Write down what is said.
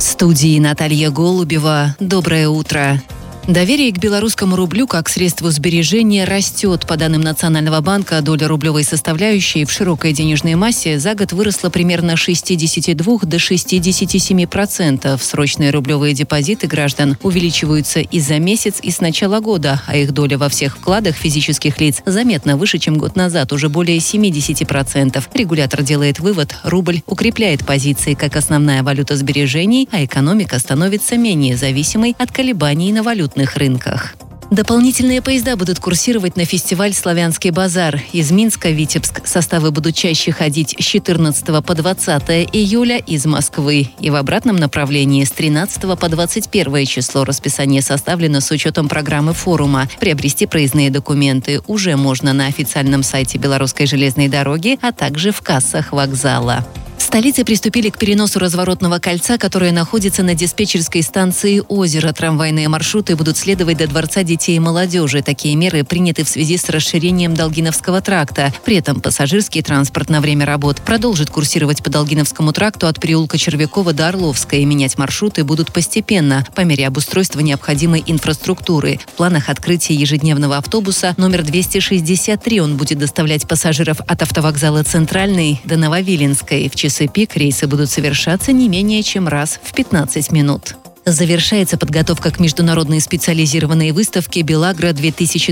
В студии Наталья Голубева. Доброе утро. Доверие к белорусскому рублю как средству сбережения растет. По данным Национального банка, доля рублевой составляющей в широкой денежной массе за год выросла примерно с 62 до 67%. Срочные рублевые депозиты граждан увеличиваются и за месяц, и с начала года, а их доля во всех вкладах физических лиц заметно выше, чем год назад, уже более 70%. Регулятор делает вывод: рубль укрепляет позиции как основная валюта сбережений, а экономика становится менее зависимой от колебаний на валютных рынках. Дополнительные поезда будут курсировать на фестиваль «Славянский базар». Из Минска в Витебск составы будут чаще ходить с 14 по 20 июля из Москвы. И в обратном направлении с 13 по 21 число. Расписание составлено с учетом программы форума. Приобрести проездные документы уже можно на официальном сайте Белорусской железной дороги, а также в кассах вокзала. В столице приступили к переносу разворотного кольца, которое находится на диспетчерской станции «Озеро». Трамвайные маршруты будут следовать до Дворца детей и молодежи. Такие меры приняты в связи с расширением Долгиновского тракта. При этом пассажирский транспорт на время работ продолжит курсировать по Долгиновскому тракту от переулка Червякова до Орловской. Менять маршруты будут постепенно, по мере обустройства необходимой инфраструктуры. В планах открытия ежедневного автобуса номер 263. Он будет доставлять пассажиров от автовокзала «Центральный» до Нововиленской. В часы пик рейсы будут совершаться не менее чем раз в 15 минут. Завершается подготовка к международной специализированной выставке «Белагро-2020».